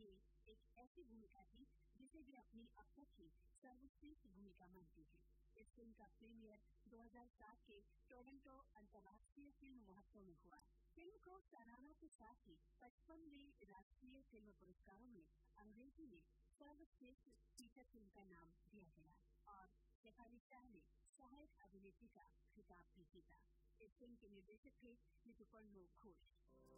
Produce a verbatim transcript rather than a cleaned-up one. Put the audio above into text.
ये एक ऐसी भूमिका थी जिसे वे अपनी अब तक की सर्वश्रेष्ठ भूमिका मानती हैं। इस फिल्म का प्रीमियर दो हज़ार सात के टोरंटो अंतर्राष्ट्रीय फिल्म महोत्सव में हुआ। फिल्म को सराहना के साथ ही पचपनवें राष्ट्रीय फिल्म पुरस्कारों में अंग्रेजी में सर्वश्रेष्ठ फीचर फिल्म का नाम दिया गया और शेफाली शाह ने सहायक अभिनेत्री का खिताब भी जीता। इस फिल्म के निर्देशक थे ऋतुपर्णो घोष।